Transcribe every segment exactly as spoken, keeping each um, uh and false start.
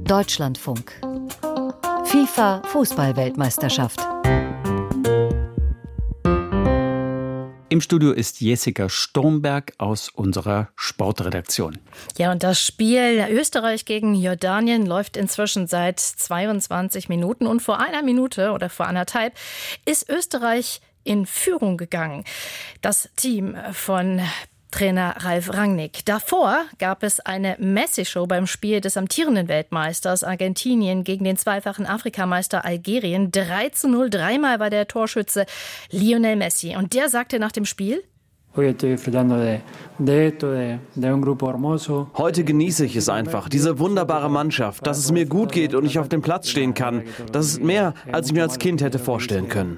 Deutschlandfunk. FIFA-Fußball-Weltmeisterschaft. Im Studio ist Jessica Sturmberg aus unserer Sportredaktion. Ja, und das Spiel Österreich gegen Jordanien läuft inzwischen seit zweiundzwanzig Minuten. Und vor einer Minute oder vor anderthalb ist Österreich in Führung gegangen. Das Team von Trainer Ralf Rangnick. Davor gab es eine Messi-Show beim Spiel des amtierenden Weltmeisters Argentinien gegen den zweifachen Afrikameister Algerien. drei zu null, dreimal war der Torschütze Lionel Messi. Und der sagte nach dem Spiel: Heute genieße ich es einfach, diese wunderbare Mannschaft, dass es mir gut geht und ich auf dem Platz stehen kann. Das ist mehr, als ich mir als Kind hätte vorstellen können.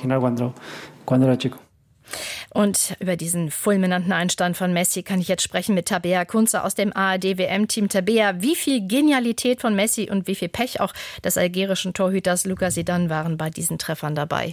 Und über diesen fulminanten Einstand von Messi kann ich jetzt sprechen mit Tabea Kunze aus dem A R D-W M-Team. Tabea, wie viel Genialität von Messi und wie viel Pech auch des algerischen Torhüters Lucas Zidane waren bei diesen Treffern dabei?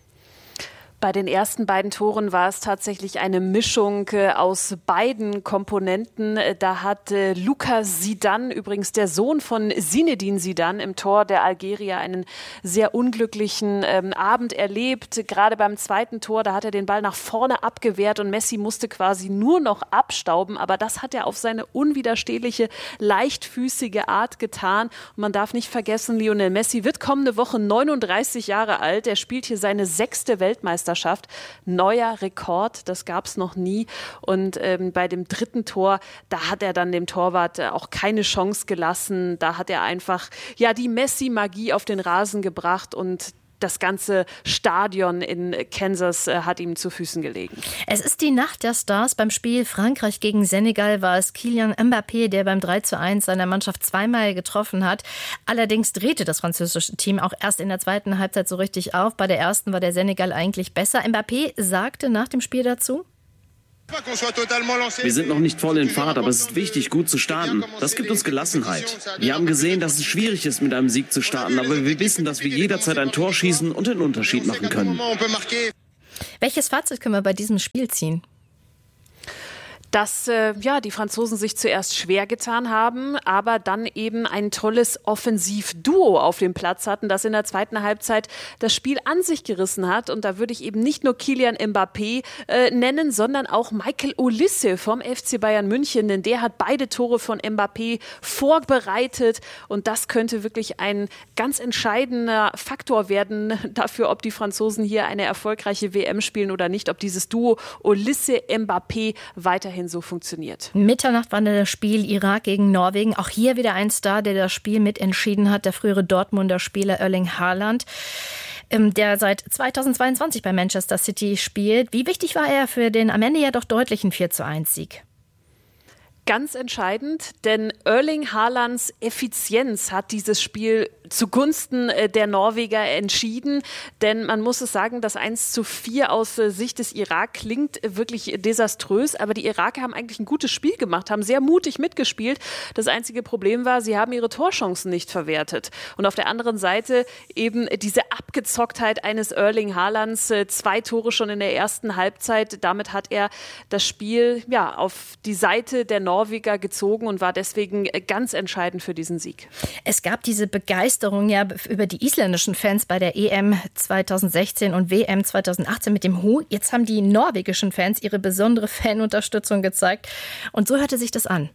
Bei den ersten beiden Toren war es tatsächlich eine Mischung aus beiden Komponenten. Da hat Lucas Zidane, übrigens der Sohn von Zinedine Zidane, im Tor der Algerier einen sehr unglücklichen ähm, Abend erlebt. Gerade beim zweiten Tor, da hat er den Ball nach vorne abgewehrt und Messi musste quasi nur noch abstauben. Aber das hat er auf seine unwiderstehliche, leichtfüßige Art getan. Und man darf nicht vergessen, Lionel Messi wird kommende Woche neununddreißig Jahre alt. Er spielt hier seine sechste Weltmeisterschaft. Neuer Rekord, das gab es noch nie. Und ähm, bei dem dritten Tor, da hat er dann dem Torwart auch keine Chance gelassen. Da hat er einfach ja die Messi-Magie auf den Rasen gebracht und das ganze Stadion in Kansas äh, hat ihm zu Füßen gelegen. Es ist die Nacht der Stars. Beim Spiel Frankreich gegen Senegal war es Kylian Mbappé, der beim drei zu eins seiner Mannschaft zweimal getroffen hat. Allerdings drehte das französische Team auch erst in der zweiten Halbzeit so richtig auf. Bei der ersten war der Senegal eigentlich besser. Mbappé sagte nach dem Spiel dazu: Wir sind noch nicht voll in Fahrt, aber es ist wichtig, gut zu starten. Das gibt uns Gelassenheit. Wir haben gesehen, dass es schwierig ist, mit einem Sieg zu starten, aber wir wissen, dass wir jederzeit ein Tor schießen und den Unterschied machen können. Welches Fazit können wir bei diesem Spiel ziehen? Dass äh, ja, die Franzosen sich zuerst schwer getan haben, aber dann eben ein tolles Offensivduo auf dem Platz hatten, das in der zweiten Halbzeit das Spiel an sich gerissen hat. Und da würde ich eben nicht nur Kylian Mbappé äh, nennen, sondern auch Michael Olise vom F C Bayern München, denn der hat beide Tore von Mbappé vorbereitet. Und das könnte wirklich ein ganz entscheidender Faktor werden dafür, ob die Franzosen hier eine erfolgreiche W M spielen oder nicht, ob dieses Duo Olise-Mbappé weiterhin so funktioniert. Mitternacht war das Spiel Irak gegen Norwegen. Auch hier wieder ein Star, der das Spiel mitentschieden hat, der frühere Dortmunder Spieler Erling Haaland, der seit zweitausendzweiundzwanzig bei Manchester City spielt. Wie wichtig war er für den am Ende ja doch deutlichen vier zu eins Sieg? Ganz entscheidend, denn Erling Haalands Effizienz hat dieses Spiel zugunsten der Norweger entschieden. Denn man muss es sagen, das eins zu vier aus Sicht des Irak klingt wirklich desaströs. Aber die Iraker haben eigentlich ein gutes Spiel gemacht, haben sehr mutig mitgespielt. Das einzige Problem war, sie haben ihre Torchancen nicht verwertet. Und auf der anderen Seite eben diese Abgezocktheit eines Erling Haalands. Zwei Tore schon in der ersten Halbzeit. Damit hat er das Spiel ja auf die Seite der Norweger gezogen und war deswegen ganz entscheidend für diesen Sieg. Es gab diese Begeisterung ja über die isländischen Fans bei der E M zweitausendsechzehn und W M zweitausendachtzehn mit dem Hu. Jetzt haben die norwegischen Fans ihre besondere Fanunterstützung gezeigt. Und so hörte sich das an.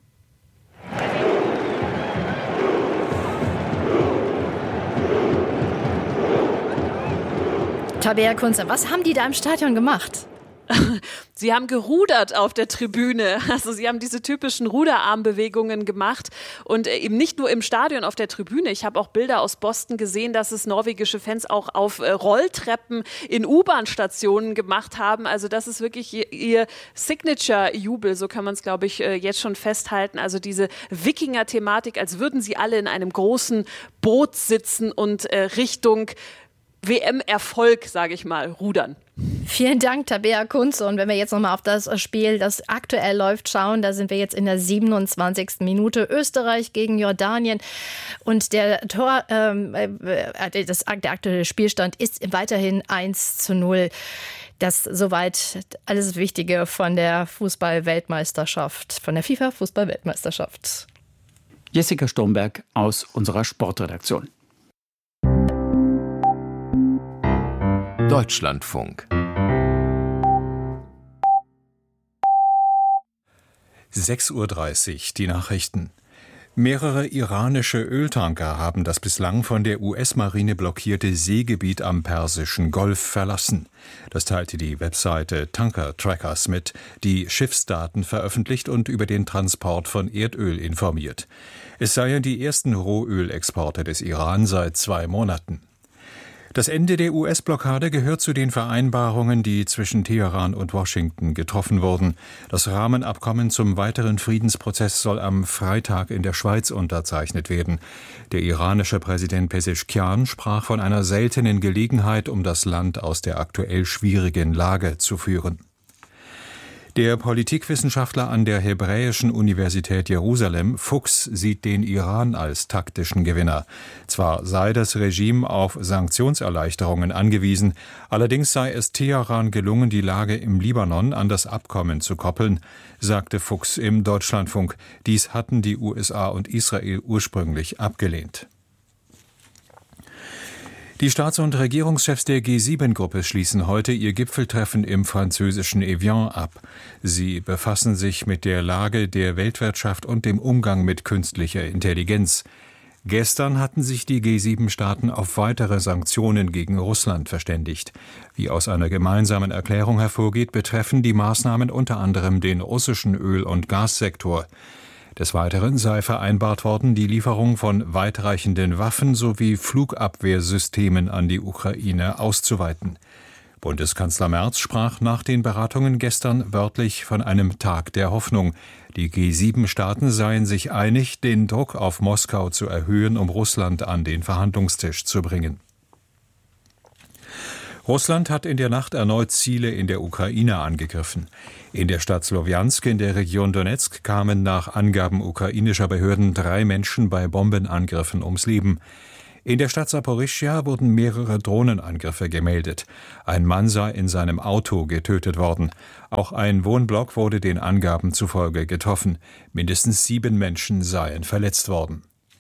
Tabea Kunze, was haben die da im Stadion gemacht? Sie haben gerudert auf der Tribüne. Also sie haben diese typischen Ruderarmbewegungen gemacht und eben nicht nur im Stadion auf der Tribüne. Ich habe auch Bilder aus Boston gesehen, dass es norwegische Fans auch auf Rolltreppen in U-Bahn-Stationen gemacht haben. Also das ist wirklich ihr Signature-Jubel, so kann man es, glaube ich, jetzt schon festhalten. Also diese Wikinger-Thematik, als würden sie alle in einem großen Boot sitzen und Richtung W M-Erfolg, sage ich mal, rudern. Vielen Dank, Tabea Kunze. Und wenn wir jetzt nochmal auf das Spiel, das aktuell läuft, schauen, da sind wir jetzt in der siebenundzwanzigsten Minute. Österreich gegen Jordanien. Und der Tor, ähm, das, der aktuelle Spielstand ist weiterhin eins zu null. Das soweit alles Wichtige von der Fußball-Weltmeisterschaft, von der FIFA-Fußball-Weltmeisterschaft. Jessica Sturmberg aus unserer Sportredaktion. Deutschlandfunk. sechs Uhr dreißig, die Nachrichten. Mehrere iranische Öltanker haben das bislang von der U S-Marine blockierte Seegebiet am Persischen Golf verlassen. Das teilte die Webseite Tanker Trackers mit, die Schiffsdaten veröffentlicht und über den Transport von Erdöl informiert. Es seien die ersten Rohölexporte des Iran seit zwei Monaten. Das Ende der U S-Blockade gehört zu den Vereinbarungen, die zwischen Teheran und Washington getroffen wurden. Das Rahmenabkommen zum weiteren Friedensprozess soll am Freitag in der Schweiz unterzeichnet werden. Der iranische Präsident Pezeshkian sprach von einer seltenen Gelegenheit, um das Land aus der aktuell schwierigen Lage zu führen. Der Politikwissenschaftler an der Hebräischen Universität Jerusalem, Fuchs, sieht den Iran als taktischen Gewinner. Zwar sei das Regime auf Sanktionserleichterungen angewiesen, allerdings sei es Teheran gelungen, die Lage im Libanon an das Abkommen zu koppeln, sagte Fuchs im Deutschlandfunk. Dies hatten die U S A und Israel ursprünglich abgelehnt. Die Staats- und Regierungschefs der G sieben Gruppe schließen heute ihr Gipfeltreffen im französischen Evian ab. Sie befassen sich mit der Lage der Weltwirtschaft und dem Umgang mit künstlicher Intelligenz. Gestern hatten sich die G sieben Staaten auf weitere Sanktionen gegen Russland verständigt. Wie aus einer gemeinsamen Erklärung hervorgeht, betreffen die Maßnahmen unter anderem den russischen Öl- und Gassektor. Des Weiteren sei vereinbart worden, die Lieferung von weitreichenden Waffen sowie Flugabwehrsystemen an die Ukraine auszuweiten. Bundeskanzler Merz sprach nach den Beratungen gestern wörtlich von einem Tag der Hoffnung. Die G sieben Staaten seien sich einig, den Druck auf Moskau zu erhöhen, um Russland an den Verhandlungstisch zu bringen. Russland hat in der Nacht erneut Ziele in der Ukraine angegriffen. In der Stadt Slowjansk in der Region Donetsk kamen nach Angaben ukrainischer Behörden drei Menschen bei Bombenangriffen ums Leben. In der Stadt Saporischschja wurden mehrere Drohnenangriffe gemeldet. Ein Mann sei in seinem Auto getötet worden. Auch ein Wohnblock wurde den Angaben zufolge getroffen. Mindestens sieben Menschen seien verletzt worden.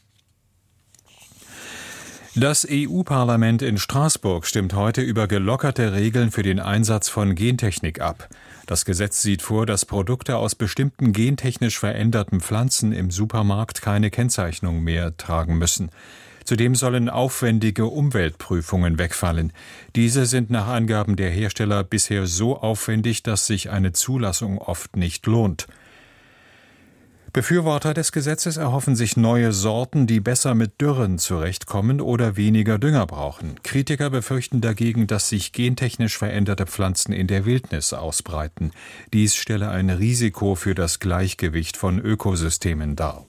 Das E U-Parlament in Straßburg stimmt heute über gelockerte Regeln für den Einsatz von Gentechnik ab. Das Gesetz sieht vor, dass Produkte aus bestimmten gentechnisch veränderten Pflanzen im Supermarkt keine Kennzeichnung mehr tragen müssen. Zudem sollen aufwendige Umweltprüfungen wegfallen. Diese sind nach Angaben der Hersteller bisher so aufwendig, dass sich eine Zulassung oft nicht lohnt. Befürworter des Gesetzes erhoffen sich neue Sorten, die besser mit Dürren zurechtkommen oder weniger Dünger brauchen. Kritiker befürchten dagegen, dass sich gentechnisch veränderte Pflanzen in der Wildnis ausbreiten. Dies stelle ein Risiko für das Gleichgewicht von Ökosystemen dar.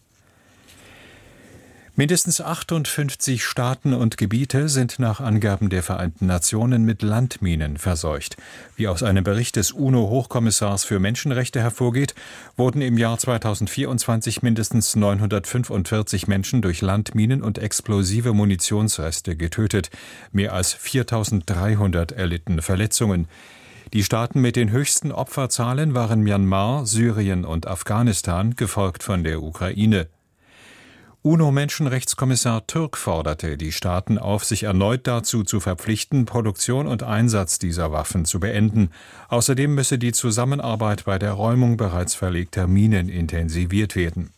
Mindestens achtundfünfzig Staaten und Gebiete sind nach Angaben der Vereinten Nationen mit Landminen verseucht. Wie aus einem Bericht des UNO-Hochkommissars für Menschenrechte hervorgeht, wurden im Jahr zweitausendvierundzwanzig mindestens neunhundertfünfundvierzig Menschen durch Landminen und explosive Munitionsreste getötet. Mehr als viertausenddreihundert erlitten Verletzungen. Die Staaten mit den höchsten Opferzahlen waren Myanmar, Syrien und Afghanistan, gefolgt von der Ukraine. UNO-Menschenrechtskommissar Türk forderte die Staaten auf, sich erneut dazu zu verpflichten, Produktion und Einsatz dieser Waffen zu beenden. Außerdem müsse die Zusammenarbeit bei der Räumung bereits verlegter Minen intensiviert werden.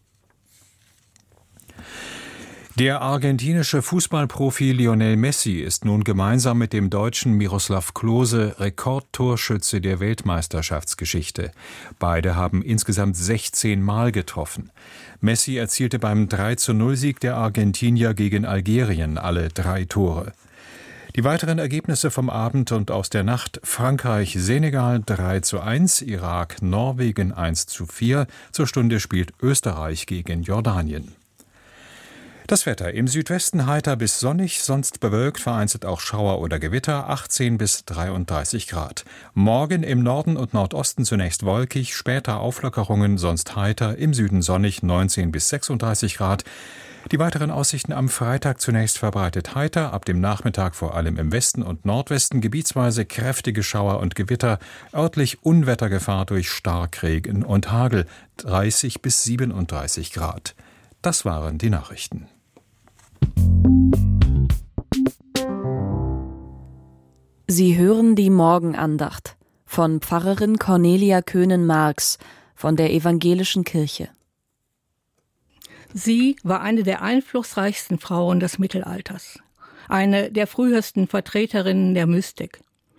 Der argentinische Fußballprofi Lionel Messi ist nun gemeinsam mit dem Deutschen Miroslav Klose Rekordtorschütze der Weltmeisterschaftsgeschichte. Beide haben insgesamt sechzehn Mal getroffen. Messi erzielte beim drei zu null Sieg der Argentinier gegen Algerien alle drei Tore. Die weiteren Ergebnisse vom Abend und aus der Nacht: Frankreich-Senegal drei zu eins, Irak-Norwegen eins zu vier. Zur Stunde spielt Österreich gegen Jordanien. Das Wetter: im Südwesten heiter bis sonnig, sonst bewölkt, vereinzelt auch Schauer oder Gewitter, achtzehn bis dreiunddreißig Grad. Morgen im Norden und Nordosten zunächst wolkig, später Auflockerungen, sonst heiter, im Süden sonnig, neunzehn bis sechsunddreißig Grad. Die weiteren Aussichten am Freitag: zunächst verbreitet heiter, ab dem Nachmittag vor allem im Westen und Nordwesten gebietsweise kräftige Schauer und Gewitter, örtlich Unwettergefahr durch Starkregen und Hagel, dreißig bis siebenunddreißig Grad. Das waren die Nachrichten. Sie hören die Morgenandacht von Pfarrerin Cornelia Köhnen-Marx von der Evangelischen Kirche. Sie war eine der einflussreichsten Frauen des Mittelalters, eine der frühesten Vertreterinnen der Mystik.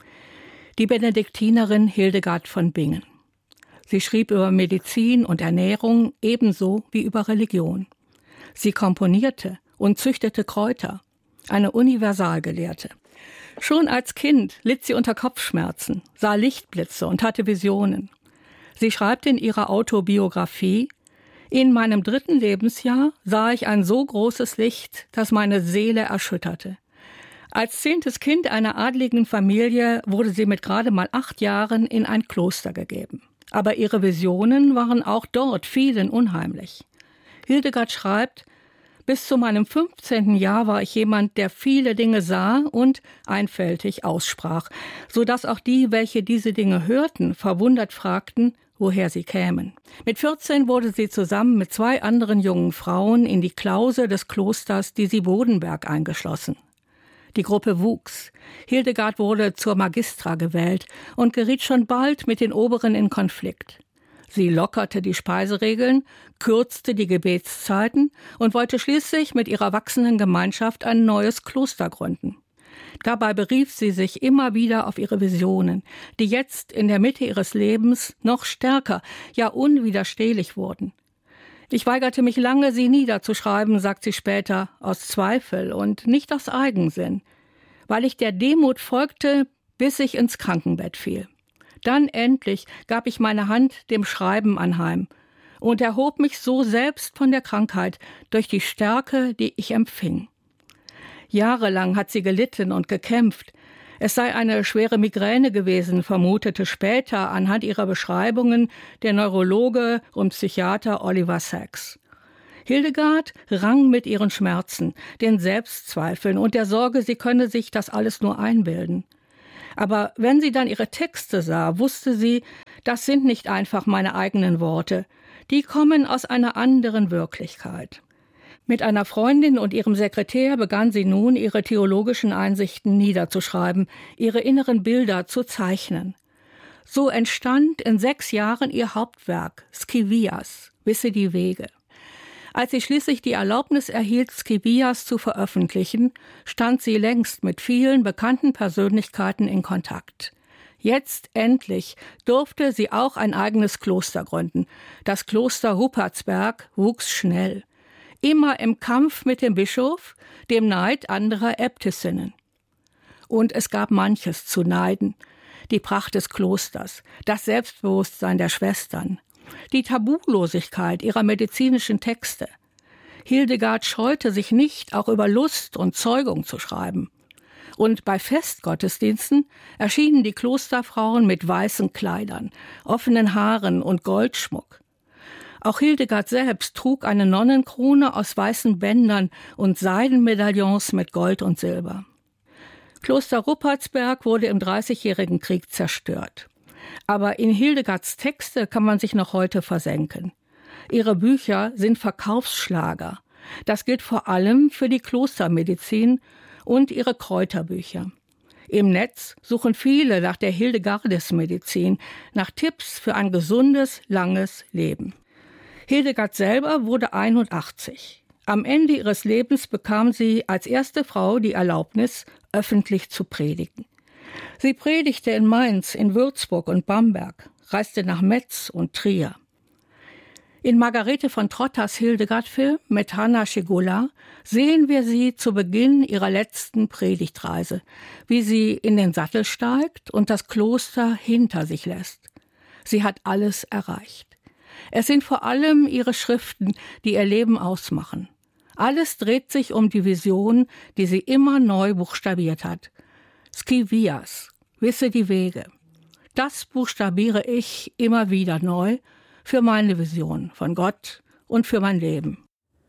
Die Benediktinerin Hildegard von Bingen. Sie schrieb über Medizin und Ernährung ebenso wie über Religion. Sie komponierte und züchtete Kräuter, eine Universalgelehrte. Schon als Kind litt sie unter Kopfschmerzen, sah Lichtblitze und hatte Visionen. Sie schreibt in ihrer Autobiografie: In meinem dritten Lebensjahr sah ich ein so großes Licht, das meine Seele erschütterte. Als zehntes Kind einer adligen Familie wurde sie mit gerade mal acht Jahren in ein Kloster gegeben. Aber ihre Visionen waren auch dort vielen unheimlich. Hildegard schreibt: Bis zu meinem fünfzehnten Jahr war ich jemand, der viele Dinge sah und einfältig aussprach, so dass auch die, welche diese Dinge hörten, verwundert fragten, woher sie kämen. Mit vierzehn wurde sie zusammen mit zwei anderen jungen Frauen in die Klause des Klosters Disi-Bodenberg eingeschlossen. Die Gruppe wuchs. Hildegard wurde zur Magistra gewählt und geriet schon bald mit den Oberen in Konflikt. Sie lockerte die Speiseregeln, kürzte die Gebetszeiten und wollte schließlich mit ihrer wachsenden Gemeinschaft ein neues Kloster gründen. Dabei berief sie sich immer wieder auf ihre Visionen, die jetzt in der Mitte ihres Lebens noch stärker, ja unwiderstehlich wurden. Ich weigerte mich lange, sie niederzuschreiben, sagt sie später, aus Zweifel und nicht aus Eigensinn, weil ich der Demut folgte, bis ich ins Krankenbett fiel. Dann endlich gab ich meine Hand dem Schreiben anheim und erhob mich so selbst von der Krankheit durch die Stärke, die ich empfing. Jahrelang hat sie gelitten und gekämpft. Es sei eine schwere Migräne gewesen, vermutete später anhand ihrer Beschreibungen der Neurologe und Psychiater Oliver Sacks. Hildegard rang mit ihren Schmerzen, den Selbstzweifeln und der Sorge, sie könne sich das alles nur einbilden. Aber wenn sie dann ihre Texte sah, wusste sie, das sind nicht einfach meine eigenen Worte, die kommen aus einer anderen Wirklichkeit. Mit einer Freundin und ihrem Sekretär begann sie nun, ihre theologischen Einsichten niederzuschreiben, ihre inneren Bilder zu zeichnen. So entstand in sechs Jahren ihr Hauptwerk, Scivias, Wisse die Wege. Als sie schließlich die Erlaubnis erhielt, Scivias zu veröffentlichen, stand sie längst mit vielen bekannten Persönlichkeiten in Kontakt. Jetzt endlich durfte sie auch ein eigenes Kloster gründen. Das Kloster Ruppertsberg wuchs schnell. Immer im Kampf mit dem Bischof, dem Neid anderer Äbtissinnen. Und es gab manches zu neiden. Die Pracht des Klosters, das Selbstbewusstsein der Schwestern, die Tabulosigkeit ihrer medizinischen Texte. Hildegard scheute sich nicht, auch über Lust und Zeugung zu schreiben. Und bei Festgottesdiensten erschienen die Klosterfrauen mit weißen Kleidern, offenen Haaren und Goldschmuck. Auch Hildegard selbst trug eine Nonnenkrone aus weißen Bändern und Seidenmedaillons mit Gold und Silber. Kloster Ruppertsberg wurde im Dreißigjährigen Krieg zerstört. Aber in Hildegards Texte kann man sich noch heute versenken. Ihre Bücher sind Verkaufsschlager. Das gilt vor allem für die Klostermedizin und ihre Kräuterbücher. Im Netz suchen viele nach der Hildegardesmedizin, nach Tipps für ein gesundes, langes Leben. Hildegard selber wurde einundachtzig. Am Ende ihres Lebens bekam sie als erste Frau die Erlaubnis, öffentlich zu predigen. Sie predigte in Mainz, in Würzburg und Bamberg, reiste nach Metz und Trier. In Margarete von Trotters Hildegard-Film mit Hanna Schigula sehen wir sie zu Beginn ihrer letzten Predigtreise, wie sie in den Sattel steigt und das Kloster hinter sich lässt. Sie hat alles erreicht. Es sind vor allem ihre Schriften, die ihr Leben ausmachen. Alles dreht sich um die Vision, die sie immer neu buchstabiert hat. Scivias, wisse die Wege. Das buchstabiere ich immer wieder neu für meine Vision von Gott und für mein Leben.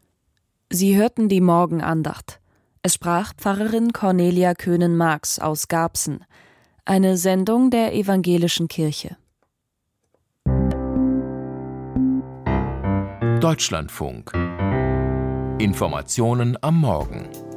Sie hörten die Morgenandacht. Es sprach Pfarrerin Cornelia Köhnen-Marx aus Garbsen. Eine Sendung der Evangelischen Kirche. Deutschlandfunk Informationen am Morgen.